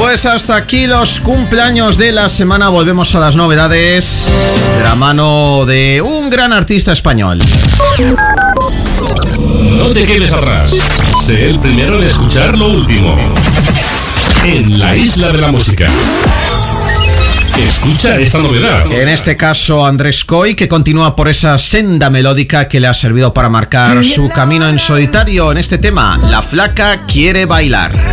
Pues hasta aquí los cumpleaños de la semana. Volvemos a las novedades de la mano de un gran artista español. No te quedes atrás. Sé el primero en escuchar lo último en la Isla de la Música. Escucha esta novedad. En este caso, Andrés Coy, que continúa por esa senda melódica que le ha servido para marcar su camino en solitario en este tema, La Flaca Quiere Bailar.